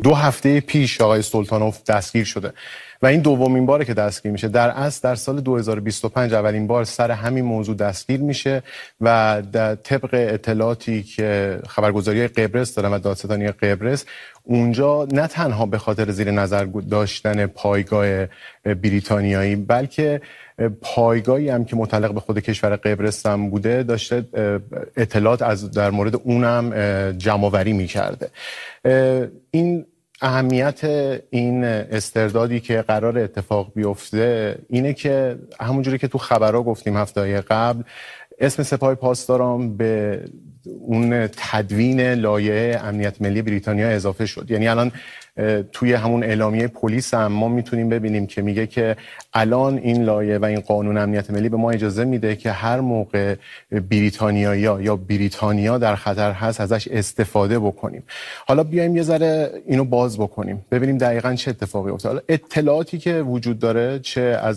2 هفته پیش آقای سلطانوف دستگیر شده و این دومین باره که دستگیر میشه. در اصل در سال 2025 اولین بار سر همین موضوع دستگیر میشه و در طبق اطلاعاتی که خبرگزاری قبرس دارن و دادستانی قبرس، اونجا نه تنها به خاطر زیر نظر داشتن پایگاه بریتانیایی، بلکه پایگاهی هم که متعلق به خود کشور قبرس هم بوده داشته اطلاعات در مورد اونم جمع‌آوری می‌کرده. این اهمیت این استردادی که قرار اتفاق بیفته اینه که همونجوری که تو خبرها گفتیم هفته‌های قبل، اسم سپاه پاسداران به اون تدوین لایحه امنیت ملی بریتانیا اضافه شد. یعنی الان توی همون اعلامیه پلیس هم ما میتونیم ببینیم که میگه که الان این لایحه و این قانون امنیت ملی به ما اجازه میده که هر موقع بریتانیایی‌ها یا بریتانیا در خطر هست ازش استفاده بکنیم. حالا بیایم یه ذره اینو باز بکنیم، ببینیم دقیقاً چه اتفاقی افتاد. حالا اطلاعاتی که وجود داره، چه از